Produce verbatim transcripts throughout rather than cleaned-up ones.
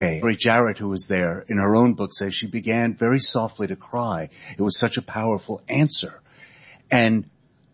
Mary Jarrett, who was there, in her own book, says she began very softly to cry. It was such a powerful answer. And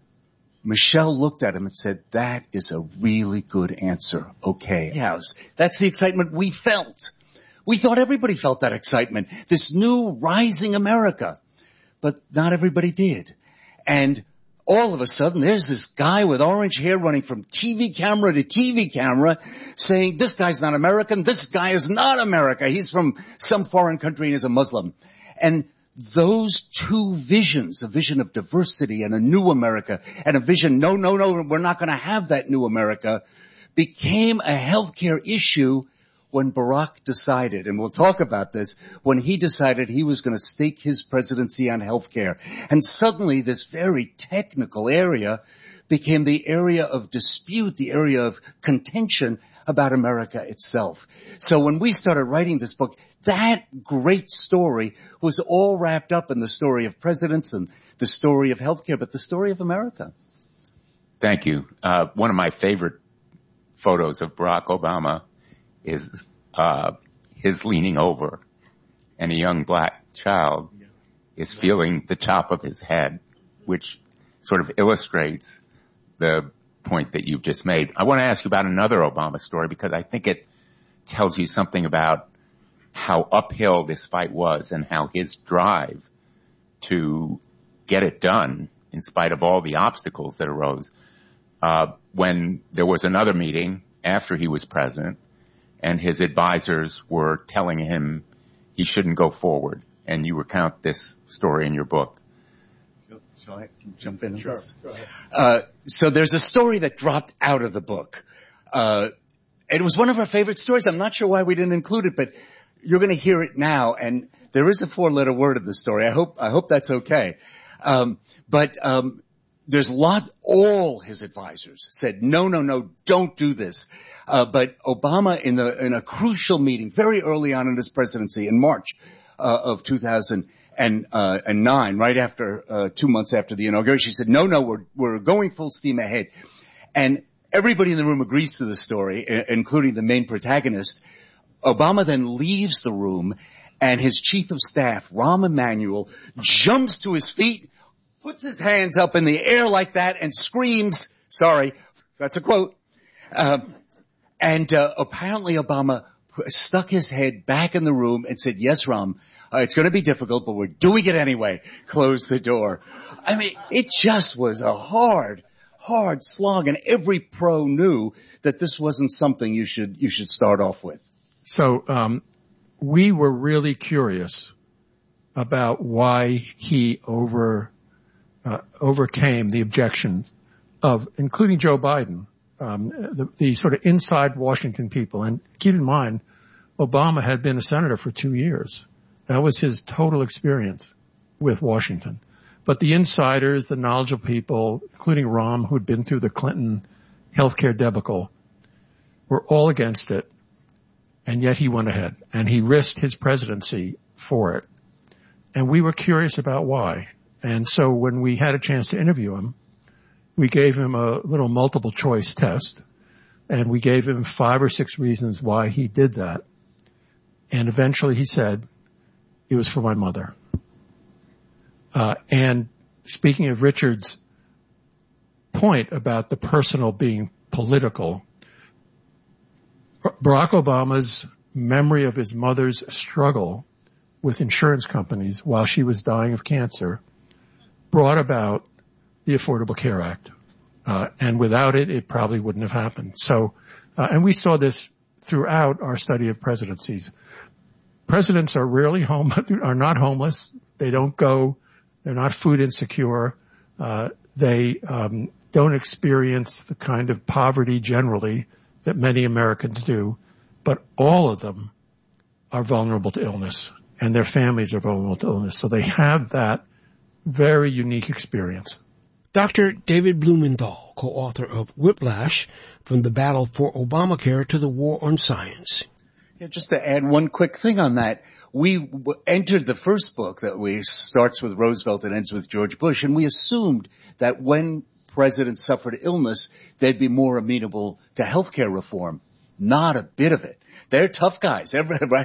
Michelle looked at him and said, that is a really good answer. Okay. Yes, that's the excitement we felt. We thought everybody felt that excitement, this new rising America. But not everybody did. And all of a sudden, there's this guy with orange hair running from T V camera to T V camera saying, this guy's not American, this guy is not America. He's from some foreign country and is a Muslim. And those two visions, a vision of diversity and a new America, and a vision, no, no, no, we're not going to have that new America, became a healthcare issue when Barack decided, and we'll talk about this, when he decided he was going to stake his presidency on healthcare. And suddenly this very technical area became the area of dispute, the area of contention about America itself. So when we started writing this book, that great story was all wrapped up in the story of presidents and the story of healthcare, but the story of America. Thank you. Uh, one of my favorite photos of Barack Obama is uh, his leaning over, and a young black child is feeling the top of his head, which sort of illustrates the point that you've just made. I want to ask you about another Obama story because I think it tells you something about how uphill this fight was and how his drive to get it done, in spite of all the obstacles that arose, uh, when there was another meeting after he was president, and his advisors were telling him he shouldn't go forward. And you recount this story in your book. So I can jump in on Sure. this? Go ahead. Uh, so there's a story that dropped out of the book. Uh, it was one of our favorite stories. I'm not sure why we didn't include it, but you're going to hear it now. And there is a four-letter word in the story. I hope, I hope that's okay. Um, but, um, There's a lot, all his advisors said, no, no, no, don't do this. Uh, but Obama in the, in a crucial meeting very early on in his presidency in March, uh, of two thousand nine, right after, uh, two months after the inauguration, he said, no, no, we're, we're going full steam ahead. And everybody in the room agrees to the story, including the main protagonist. Obama then leaves the room and his chief of staff, Rahm Emanuel, jumps to his feet, puts his hands up in the air like that and screams, sorry, that's a quote, um, and uh, apparently Obama stuck his head back in the room and said, yes, Rahm, uh, it's going to be difficult, but we're doing it anyway. Close the door. I mean, it just was a hard, hard slog, and every pro knew that this wasn't something you should you should start off with. So um, we were really curious about why he over uh, overcame the objection of, including Joe Biden, um, the, the sort of inside Washington people. And keep in mind, Obama had been a senator for two years. That was his total experience with Washington. But the insiders, the knowledgeable people, including Rahm, who'd been through the Clinton healthcare debacle, were all against it. And yet he went ahead and he risked his presidency for it. And we were curious about why. And so when we had a chance to interview him, we gave him a little multiple choice test and we gave him five or six reasons why he did that. And eventually he said, it was for my mother. Uh, and speaking of Richard's point about the personal being political, Barack Obama's memory of his mother's struggle with insurance companies while she was dying of cancer brought about the Affordable Care Act. Uh, and without it, it probably wouldn't have happened. So, uh, and we saw this throughout our study of presidencies. Presidents are rarely home, are not homeless. They don't go, they're not food insecure. Uh, they, um, don't experience the kind of poverty generally that many Americans do, but all of them are vulnerable to illness and their families are vulnerable to illness. So they have that very unique experience. Doctor David Blumenthal, co-author of Whiplash, From the Battle for Obamacare to the War on Science. Yeah, just to add one quick thing on that, we w- entered the first book that we starts with Roosevelt and ends with George Bush, and we assumed that when presidents suffered illness, they'd be more amenable to healthcare reform. Not a bit of it. They're tough guys. Every,